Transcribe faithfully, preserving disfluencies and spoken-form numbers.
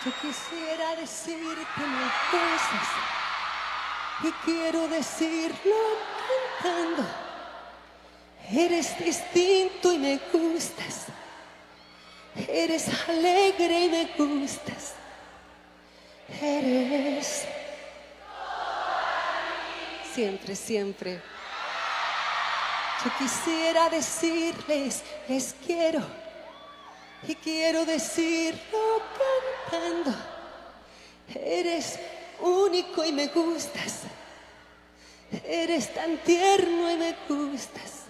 Yo quisiera decirte mil cosas y quiero decirlo cantando. Eres distinto y me gustas. Eres alegre y me gustas. Eres siempre, siempre. Yo quisiera decirles, les quiero y quiero decirlo cantando. Eres único y me gustas. Eres tan tierno y me gustas.